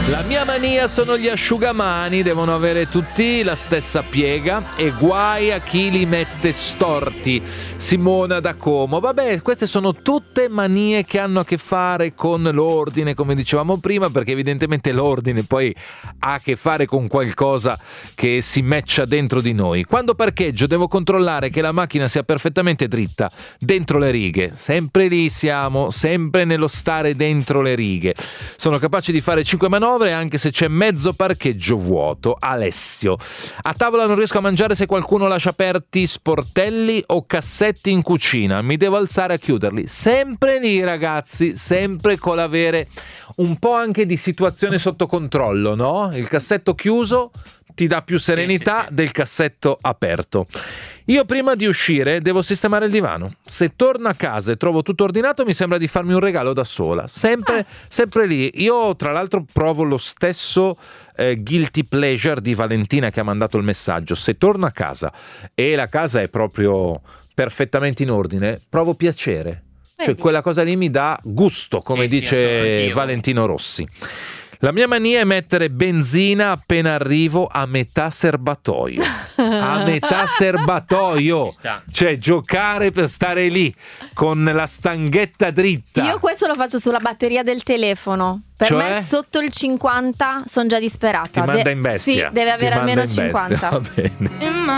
La mia mania sono gli asciugamani, devono avere tutti la stessa piega e guai a chi li mette storti. Simona da Como. Vabbè, queste sono tutte manie che hanno a che fare con l'ordine, come dicevamo prima, perché evidentemente l'ordine poi ha a che fare con qualcosa che si matcha dentro di noi. Quando parcheggio devo controllare che la macchina sia perfettamente dritta, dentro le righe. Sempre lì siamo, sempre nello stare dentro le righe. Sono capace di fare 5 manovre anche se c'è mezzo parcheggio vuoto. Alessio. A tavola non riesco a mangiare se qualcuno lascia aperti sportelli o cassetti in cucina, mi devo alzare a chiuderli. Sempre lì, ragazzi, sempre con l'avere un po' anche di situazione sotto controllo, no? Il cassetto chiuso ti dà più serenità del cassetto aperto. Io prima di uscire devo sistemare il divano. Se torno a casa e trovo tutto ordinato mi sembra di farmi un regalo da sola. Sempre lì. Io tra l'altro provo lo stesso guilty pleasure di Valentina che ha mandato il messaggio. Se torno a casa e la casa è proprio perfettamente in ordine, provo piacere. Cioè quella cosa lì mi dà gusto, come dice Valentino Rossi. La mia mania è mettere benzina appena arrivo a metà serbatoio. A metà serbatoio. Cioè giocare per stare lì con la stanghetta dritta. Io questo lo faccio sulla batteria del telefono. Per me sotto il 50 sono già disperata. Ti manda in bestia. Sì, deve avere almeno 50. Va bene.